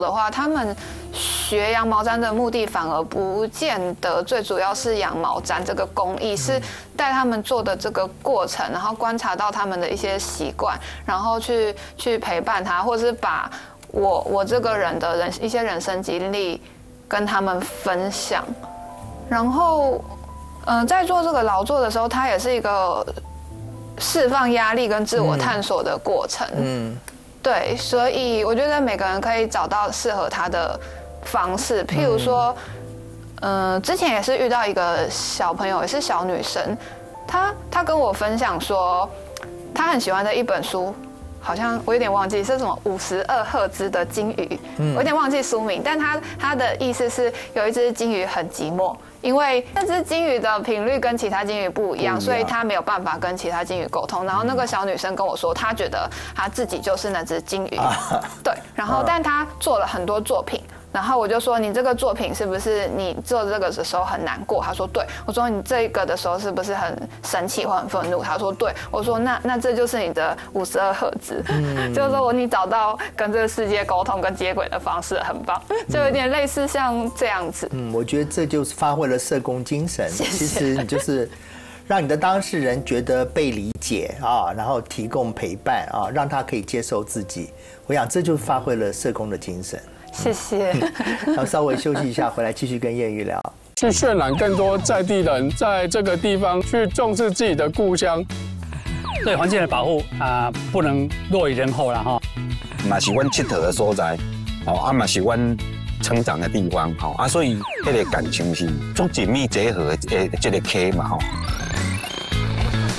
的话，他们学羊毛毡的目的反而不见得最主要是羊毛毡这个工艺，是带他们做的这个过程，然后观察到他们的一些习惯，然后去陪伴他，或者是把我这个人的一些人生经历跟他们分享。然后，在做这个劳作的时候，它也是一个释放压力跟自我探索的过程。对，所以我觉得每个人可以找到适合他的方式。譬如说，之前也是遇到一个小朋友，也是小女生，她跟我分享说，她很喜欢的一本书，好像我有点忘记是什么52赫兹的金鱼，我有点忘记书名，但她的意思是有一只金鱼很寂寞。因为那只金鱼的频率跟其他金鱼不一样，所以它没有办法跟其他金鱼沟通。然后那个小女生跟我说，她觉得她自己就是那只金鱼，对。然后，但她做了很多作品。然后我就说，你这个作品是不是你做这个的时候很难过？他说对。我说你这个的时候是不是很生气或很愤怒？他说对。我说那这就是你的52赫兹，就是说你找到跟这个世界沟通跟接轨的方式，很棒，就有点类似像这样子。 我觉得这就是发挥了社工精神。 谢谢。 其实你就是让你的当事人觉得被理解啊，然后提供陪伴啊，让他可以接受自己。我想这就发挥了社工的精神。 谢谢。 然后稍微休息一下，回来继续跟燕瑜聊。 去渲染更多在地人在这个地方去重视自己的故乡， 对环境的保护不能落于人后了哈。 嘛是阮佚佗的所在，嘛是阮成长的地方，所以迄个感情是足紧密结合的这个溪嘛